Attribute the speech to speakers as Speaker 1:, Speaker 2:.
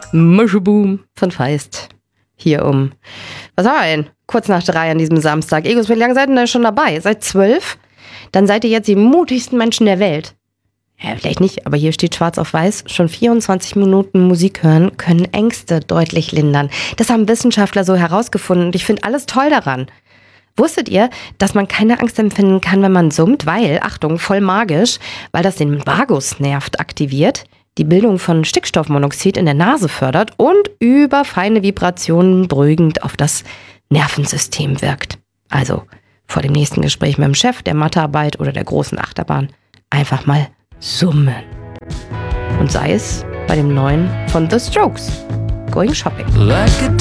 Speaker 1: Mushboom von Feist. Hier was haben wir denn? Kurz nach 3 an diesem Samstag. Egos, wie lange seid ihr denn schon dabei? Seit 12? Dann seid ihr jetzt die mutigsten Menschen der Welt. Ja, vielleicht nicht, aber hier steht schwarz auf weiß, schon 24 Minuten Musik hören können Ängste deutlich lindern. Das haben Wissenschaftler so herausgefunden und ich finde alles toll daran. Wusstet ihr, dass man keine Angst empfinden kann, wenn man summt? Weil, Achtung, voll magisch, weil das den Vagusnerv aktiviert, die Bildung von Stickstoffmonoxid in der Nase fördert und über feine Vibrationen beruhigend auf das Nervensystem wirkt. Also vor dem nächsten Gespräch mit dem Chef, der Mathearbeit oder der großen Achterbahn einfach mal summen. Und sei es bei dem neuen von The Strokes, Going Shopping.